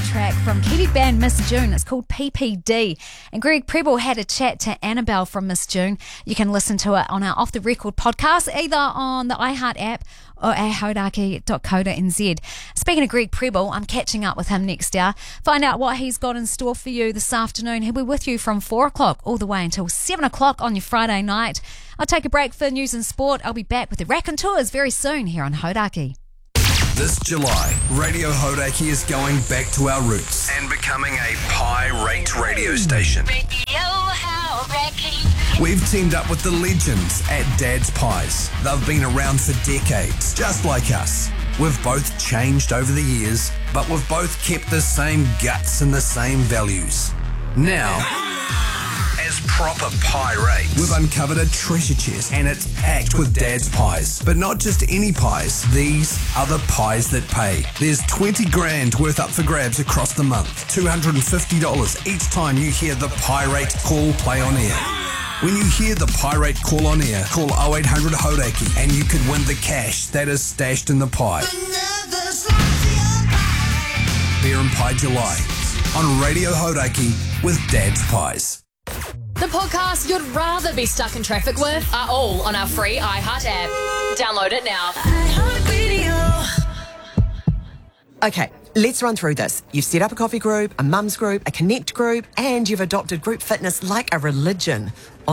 track from Kiwi band Miss June. It's called PPD. And Greg Preble had a chat to Annabelle from Miss June. You can listen to it on our Off The Record podcast, either on the iHeart app or at hodaki.co.nz. Speaking of Greg Preble, I'm catching up with him next hour. Find out what he's got in store for you this afternoon. He'll be with you from 4 o'clock all the way until 7 o'clock on your Friday night. I'll take a break for news and sport. I'll be back with the Raconteurs very soon here on Hodaki. This July, Radio Hodaki is going back to our roots and becoming a pie-rate radio station. We've teamed up with the legends at Dad's Pies. They've been around for decades, just like us. We've both changed over the years, but we've both kept the same guts and the same values. Now, as proper pie-rates, we've uncovered a treasure chest and it's packed with Dad's Pies. But not just any pies, these are the pies that pay. There's 20 grand worth up for grabs across the month, $250 each time you hear the pie-rate call play on air. When you hear the pie-rate call on air, call 0800 Hodaki and you could win the cash that is stashed in the pie. Beer and Pie July on Radio Hodaki with Dad's Pies. The podcasts you'd rather be stuck in traffic with are all on our free iHeart app. Download it now. Okay, let's run through this. You've set up a coffee group, a mums group, a connect group, and you've adopted group fitness like a religion.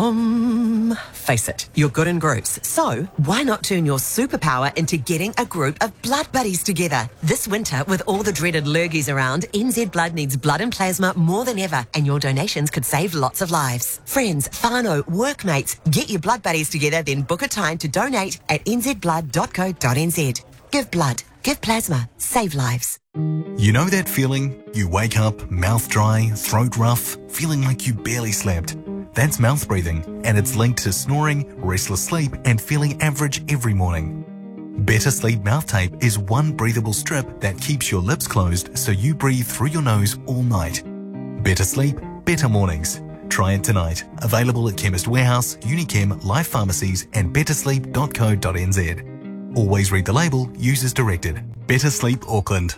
Face it, you're good in groups. So why not turn your superpower into getting a group of blood buddies together? This winter, with all the dreaded lurgies around, NZ Blood needs blood and plasma more than ever, and your donations could save lots of lives. Friends, whānau, workmates, get your blood buddies together, then book a time to donate at nzblood.co.nz. Give blood, give plasma, save lives. You know that feeling? You wake up, mouth dry, throat rough, feeling like you barely slept. That's mouth breathing, and it's linked to snoring, restless sleep, and feeling average every morning. Better Sleep Mouth Tape is one breathable strip that keeps your lips closed so you breathe through your nose all night. Better sleep, better mornings. Try it tonight. Available at Chemist Warehouse, Unichem, Life Pharmacies, and bettersleep.co.nz. Always read the label, use as directed. Better Sleep Auckland.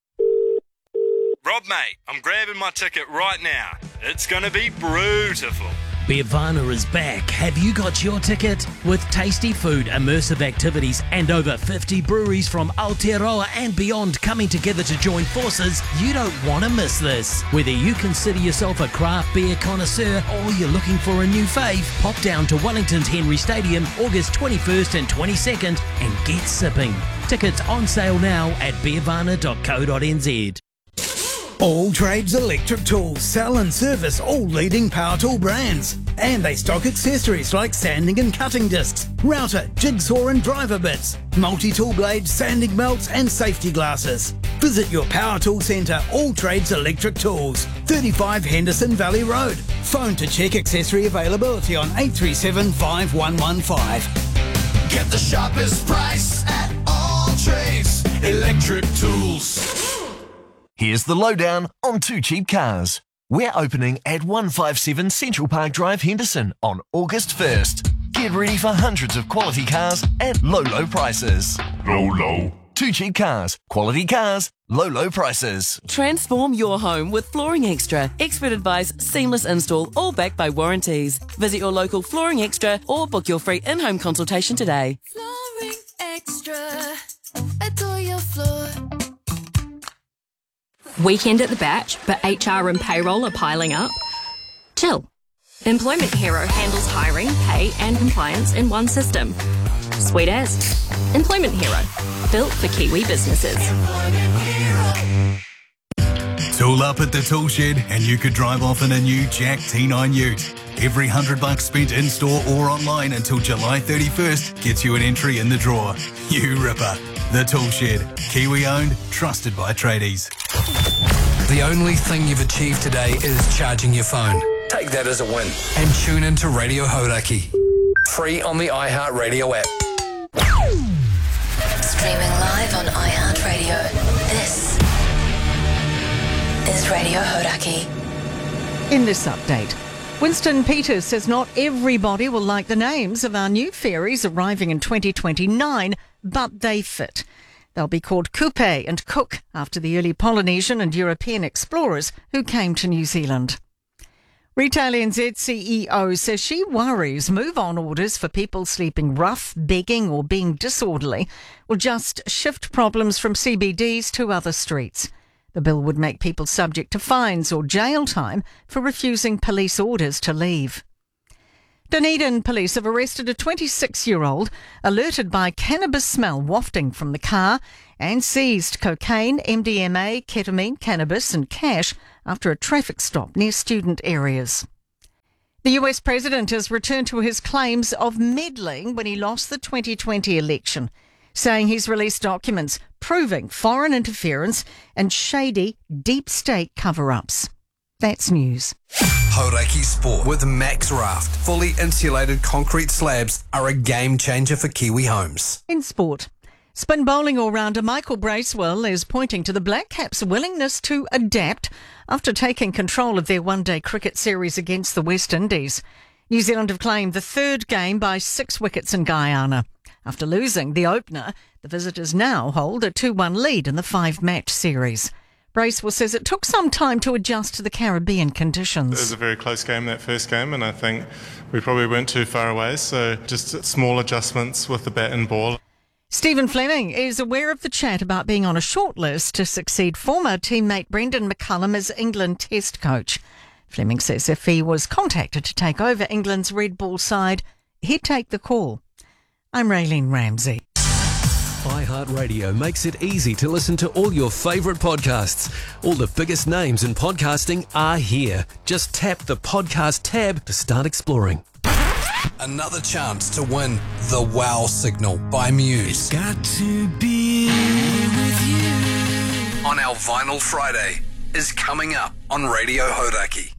Rob, mate, I'm grabbing my ticket right now. It's going to be beautiful. Beervana is back. Have you got your ticket? With tasty food, immersive activities, and over 50 breweries from Aotearoa and beyond coming together to join forces, you don't want to miss this. Whether you consider yourself a craft beer connoisseur or you're looking for a new fave, pop down to Wellington's Henry Stadium August 21st and 22nd and get sipping. Tickets on sale now at beervana.co.nz. All Trades Electric Tools sell and service all leading power tool brands. And they stock accessories like sanding and cutting discs, router, jigsaw and driver bits, multi-tool blades, sanding belts and safety glasses. Visit your power tool centre, All Trades Electric Tools, 35 Henderson Valley Road. Phone to check accessory availability on 837 5115. Get the sharpest price at All Trades Electric Tools. Here's the lowdown on Too Cheap Cars. We're opening at 157 Central Park Drive, Henderson on August 1st. Get ready for hundreds of quality cars at low prices. Low. Too Cheap Cars. Quality cars, low prices. Transform your home with Flooring Extra. Expert advice, seamless install, all backed by warranties. Visit your local Flooring Extra or book your free in-home consultation today. Flooring Extra. Adore your floor. Weekend at the Batch, but HR and payroll are piling up? Chill. Employment Hero handles hiring, pay and compliance in one system. Sweet as. Employment Hero. Built for Kiwi businesses. Tool up at the tool shed and you could drive off in a new Jack T9 Ute. Every $100 spent in-store or online until July 31st gets you an entry in the draw. You ripper. The Tool Shed. Kiwi-owned, trusted by tradies. The only thing you've achieved today is charging your phone. Take that as a win and tune into Radio Hodaki. Free on the iHeartRadio app. Streaming live on iHeartRadio. This is Radio Hodaki. In this update, Winston Peters says not everybody will like the names of our new ferries arriving in 2029, but they fit. They'll be called Kupe and Cook after the early Polynesian and European explorers who came to New Zealand. Retail NZ CEO says she worries move-on orders for people sleeping rough, begging or being disorderly will just shift problems from CBDs to other streets. The bill would make people subject to fines or jail time for refusing police orders to leave. Dunedin police have arrested a 26-year-old alerted by cannabis smell wafting from the car and seized cocaine, MDMA, ketamine, cannabis and cash after a traffic stop near student areas. The US president has returned to his claims of meddling when he lost the 2020 election, saying he's released documents proving foreign interference and shady deep state cover-ups. That's news. Hauraki Sport with Max Raft. Fully insulated concrete slabs are a game changer for Kiwi homes. In sport, spin bowling all-rounder Michael Bracewell is pointing to the Black Caps' willingness to adapt after taking control of their one-day cricket series against the West Indies. New Zealand have claimed the third game by 6 wickets in Guyana. After losing the opener, the visitors now hold a 2-1 lead in the 5-match series. Bracewell says it took some time to adjust to the Caribbean conditions. It was a very close game, that first game, and I think we probably weren't too far away, so just small adjustments with the bat and ball. Stephen Fleming is aware of the chat about being on a short list to succeed former teammate Brendan McCullum as England Test coach. Fleming says if he was contacted to take over England's Red Ball side, he'd take the call. I'm Raylene Ramsey. iHeartRadio makes it easy to listen to all your favourite podcasts. All the biggest names in podcasting are here. Just tap the podcast tab to start exploring. Another chance to win the Wow Signal by Muse. It's got to be with you. On our Vinyl Friday is coming up on Radio Hauraki.